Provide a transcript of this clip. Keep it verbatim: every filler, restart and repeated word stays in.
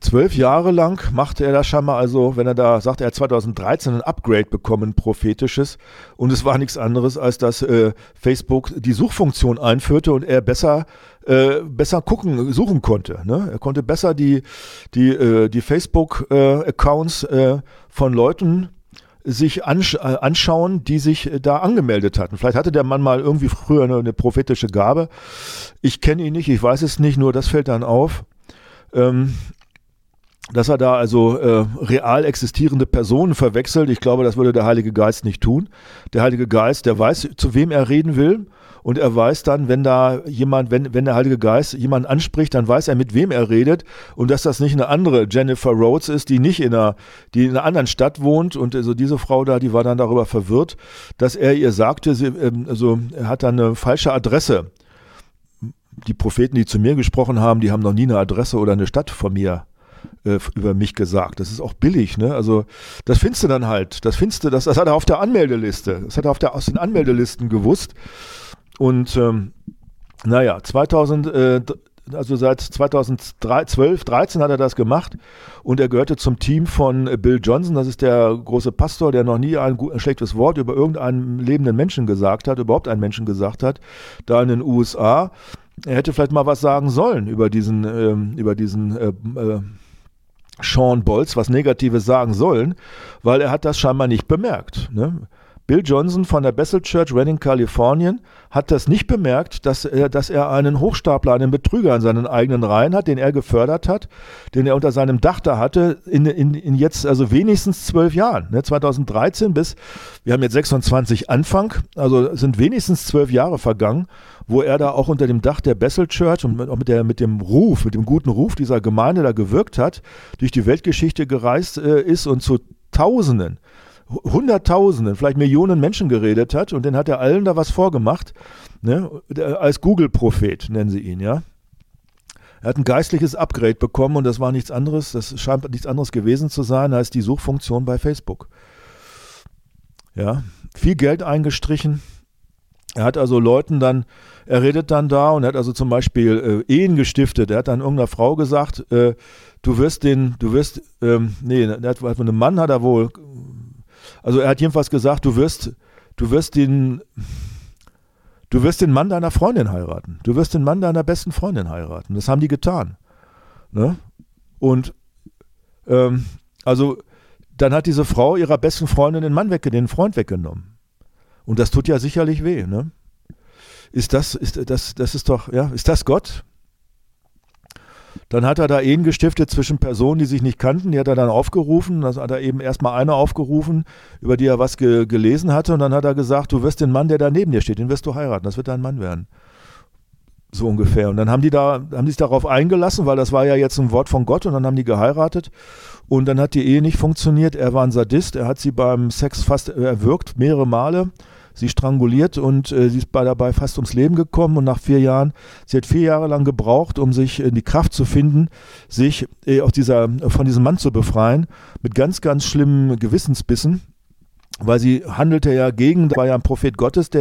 Zwölf Jahre lang machte er das scheinbar, also wenn er da sagt, er hat zweitausenddreizehn ein Upgrade bekommen, prophetisches, und es war nichts anderes, als dass äh, Facebook die Suchfunktion einführte und er besser äh, besser gucken, suchen konnte. Ne? Er konnte besser die, die, äh, die Facebook-Accounts äh, von Leuten sich ansch- äh, anschauen, die sich äh, da angemeldet hatten. Vielleicht hatte der Mann mal irgendwie früher eine, eine prophetische Gabe. Ich kenne ihn nicht, ich weiß es nicht, nur das fällt dann auf. Ähm, dass er da also äh, real existierende Personen verwechselt. Ich glaube, das würde der Heilige Geist nicht tun. Der Heilige Geist, der weiß, zu wem er reden will, und er weiß dann, wenn da jemand, wenn, wenn der Heilige Geist jemanden anspricht, dann weiß er, mit wem er redet, und dass das nicht eine andere Jennifer Rhodes ist, die nicht in einer, die in einer anderen Stadt wohnt. Und also diese Frau da, die war dann darüber verwirrt, dass er ihr sagte, sie, ähm, also er hat dann eine falsche Adresse. Die Propheten, die zu mir gesprochen haben, die haben noch nie eine Adresse oder eine Stadt von mir über mich gesagt. Das ist auch billig, ne? Also das findest du dann halt. Das findest du, das, das hat er auf der Anmeldeliste. Das hat er auf der, aus den Anmeldelisten gewusst. Und ähm, naja, zweitausend, äh, also seit zweitausendzwölf, dreizehn hat er das gemacht, und er gehörte zum Team von Bill Johnson. Das ist der große Pastor, der noch nie ein, ein schlechtes Wort über irgendeinen lebenden Menschen gesagt hat, überhaupt einen Menschen gesagt hat, da in den U S A. Er hätte vielleicht mal was sagen sollen über diesen, ähm, über diesen äh, äh, Sean Bolz, was Negatives sagen sollen, weil er hat das scheinbar nicht bemerkt. Ne? Bill Johnson von der Bethel Church, Redding, Kalifornien, hat das nicht bemerkt, dass er, dass er einen Hochstapler, einen Betrüger in seinen eigenen Reihen hat, den er gefördert hat, den er unter seinem Dach da hatte, in, in, in jetzt also wenigstens zwölf Jahren. Ne? zweitausenddreizehn bis, wir haben jetzt sechsundzwanzig Anfang, also sind wenigstens zwölf Jahre vergangen, wo er da auch unter dem Dach der Bethel Church und auch mit, der, mit dem Ruf, mit dem guten Ruf dieser Gemeinde da gewirkt hat, durch die Weltgeschichte gereist äh, ist und zu Tausenden, Hunderttausenden, vielleicht Millionen Menschen geredet hat, und dann hat er allen da was vorgemacht, ne? Als Google-Prophet nennen sie ihn, ja. Er hat ein geistliches Upgrade bekommen, und das war nichts anderes, das scheint nichts anderes gewesen zu sein, als die Suchfunktion bei Facebook. Ja, viel Geld eingestrichen. Er hat also Leuten dann, er redet dann da und er hat also zum Beispiel äh, Ehen gestiftet. Er hat dann irgendeiner Frau gesagt, äh, du wirst den, du wirst, ähm, nee, er hat, von einem Mann hat er wohl, also er hat jedenfalls gesagt, du wirst, du wirst den, du wirst den Mann deiner Freundin heiraten. Du wirst den Mann deiner besten Freundin heiraten. Das haben die getan. Ne? Und ähm, also dann hat diese Frau ihrer besten Freundin den Mann wegge, den Freund weggenommen. Und das tut ja sicherlich weh, ne? Ist das, ist das, das ist doch, ja, ist das Gott? Dann hat er da Ehen gestiftet zwischen Personen, die sich nicht kannten, die hat er dann aufgerufen, also hat er eben erstmal eine aufgerufen, über die er was ge- gelesen hatte, und dann hat er gesagt, du wirst den Mann, der da neben dir steht, den wirst du heiraten, das wird dein Mann werden. So ungefähr. Und dann haben die da, haben die sich darauf eingelassen, weil das war ja jetzt ein Wort von Gott, und dann haben die geheiratet, und dann hat die Ehe nicht funktioniert. Er war ein Sadist, er hat sie beim Sex fast erwürgt, mehrere Male, sie stranguliert, und äh, sie ist bei, dabei fast ums Leben gekommen, und nach vier Jahren, sie hat vier Jahre lang gebraucht, um sich in die Kraft zu finden, sich äh, aus dieser, von diesem Mann zu befreien, mit ganz, ganz schlimmen Gewissensbissen, weil sie handelte ja gegen, war ja ein Prophet Gottes, der